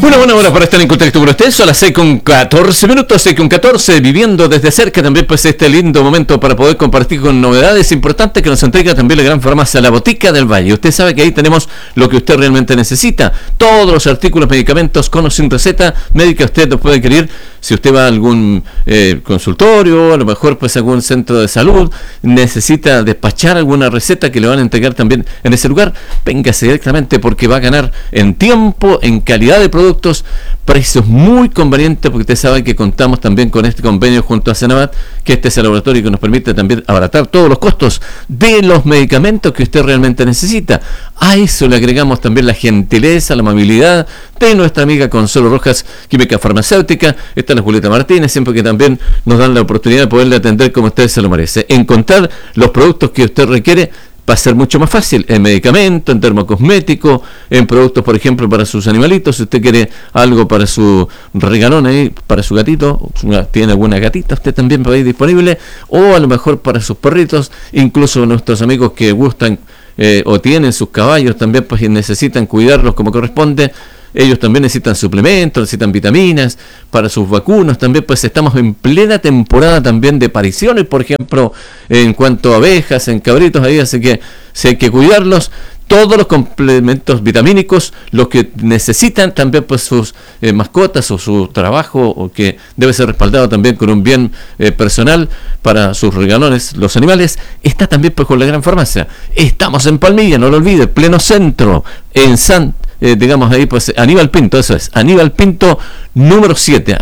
Una buena hora para estar en contacto con ustedes. Son las 6:14, 6:14, viviendo desde cerca también pues este lindo momento para poder compartir con novedades importantes que nos entrega también la gran farmacia La Botica del Valle. Usted sabe que ahí tenemos lo que usted realmente necesita. Todos los artículos, medicamentos con o sin receta médica usted los puede adquirir. Si usted va a algún consultorio, a lo mejor pues algún centro de salud, necesita despachar alguna receta que le van a entregar también en ese lugar, véngase directamente porque va a ganar en tiempo, en calidad de productos, precios muy convenientes, porque usted sabe que contamos también con este convenio junto a Senabat, que este es el laboratorio que nos permite también abaratar todos los costos de los medicamentos que usted realmente necesita. A eso le agregamos también la gentileza, la amabilidad de nuestra amiga Consuelo Rojas, química farmacéutica. Está la Julieta Martínez, siempre que también nos dan la oportunidad de poderle atender como usted se lo merece. Encontrar los productos que usted requiere va a ser mucho más fácil, en medicamentos, en dermocosméticos, en productos, por ejemplo, para sus animalitos. Si usted quiere algo para su regalón ahí, para su gatito, tiene alguna gatita, usted también va a ir disponible, o a lo mejor para sus perritos, incluso nuestros amigos que gustan o tienen sus caballos también, pues necesitan cuidarlos como corresponde. Ellos también necesitan suplementos, necesitan vitaminas para sus vacunos. También pues estamos en plena temporada también de pariciones, por ejemplo, en cuanto a abejas, en cabritos ahí, así que si hay que cuidarlos. Todos los complementos vitamínicos, los que necesitan también pues sus mascotas o su trabajo, o que debe ser respaldado también con un bien personal para sus regalones, los animales, está también pues con la gran farmacia. Estamos en Palmilla, no lo olvide, pleno centro, en digamos ahí pues Aníbal Pinto, eso es, Aníbal Pinto número 7,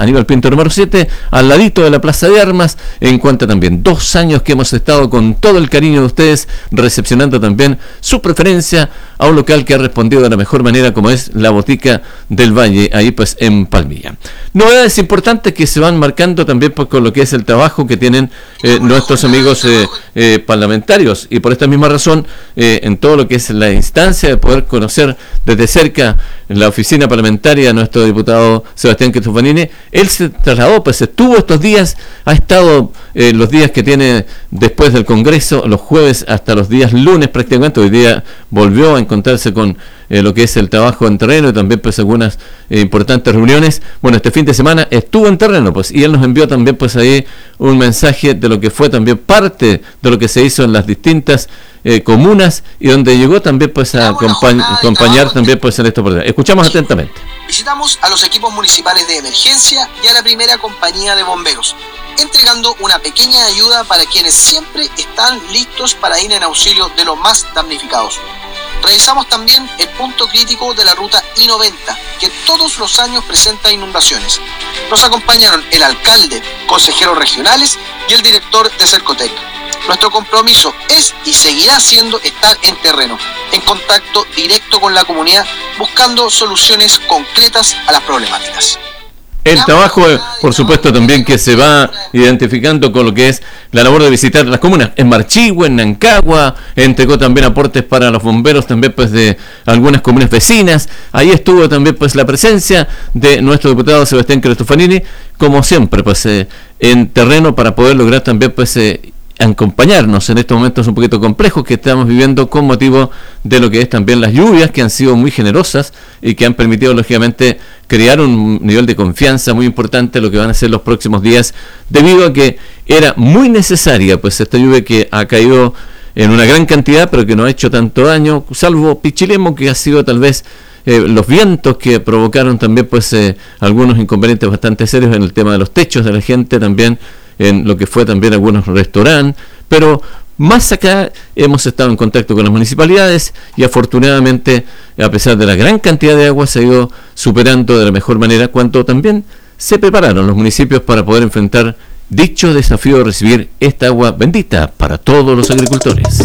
al ladito de la Plaza de Armas. En cuanto también 2 años que hemos estado con todo el cariño de ustedes, recepcionando también su preferencia a un local que ha respondido de la mejor manera, como es la Botica del Valle, ahí pues en Palmilla. Novedades importantes que se van marcando también pues con lo que es el trabajo que tienen nuestros amigos parlamentarios, y por esta misma razón en todo lo que es la instancia de poder conocer desde cerca la oficina parlamentaria de nuestro diputado Sebastián Cristofanini. Él se trasladó, pues estuvo estos días, ha estado los días que tiene después del Congreso, los jueves hasta los días lunes prácticamente. Hoy día volvió a encontrarse con lo que es el trabajo en terreno, y también pues algunas importantes reuniones. Bueno, este fin de semana estuvo en terreno, pues, y él nos envió también pues ahí un mensaje de lo que fue también parte de lo que se hizo en las distintas comunas, y donde llegó también pues a acompañar también pues en esta oportunidad. Escuchamos atentamente. Visitamos a los equipos municipales de emergencia y a la primera compañía de bomberos, entregando una pequeña ayuda para quienes siempre están listos para ir en auxilio de los más damnificados. Revisamos también el punto crítico de la ruta I-90, que todos los años presenta inundaciones. Nos acompañaron el alcalde, consejeros regionales y el director de Cercotec. Nuestro compromiso es y seguirá siendo estar en terreno, en contacto directo con la comunidad, buscando soluciones concretas a las problemáticas. El trabajo, por supuesto, también que se va identificando con lo que es la labor de visitar las comunas. En Marchihue, en Nancagua, entregó también aportes para los bomberos también pues de algunas comunas vecinas. Ahí estuvo también pues la presencia de nuestro diputado Sebastián Cristofanini, como siempre pues en terreno, para poder lograr también pues acompañarnos en estos momentos un poquito complejos que estamos viviendo con motivo de lo que es también las lluvias, que han sido muy generosas y que han permitido lógicamente crear un nivel de confianza muy importante en lo que van a ser los próximos días, debido a que era muy necesaria pues esta lluvia que ha caído en una gran cantidad, pero que no ha hecho tanto daño, salvo Pichilemu, que ha sido tal vez los vientos que provocaron también pues algunos inconvenientes bastante serios en el tema de los techos de la gente, también en lo que fue también algunos restaurantes. Pero más acá hemos estado en contacto con las municipalidades, y afortunadamente, a pesar de la gran cantidad de agua, se ha ido superando de la mejor manera, cuando también se prepararon los municipios para poder enfrentar dicho desafío de recibir esta agua bendita para todos los agricultores.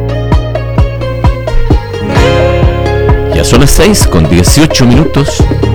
Ya son las 6:18.